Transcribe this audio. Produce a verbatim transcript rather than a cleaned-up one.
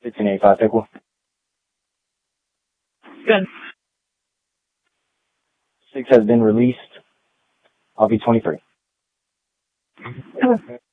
sixteen eighty-five, Pickle. Good. Six has been released. I'll be twenty-three. Okay.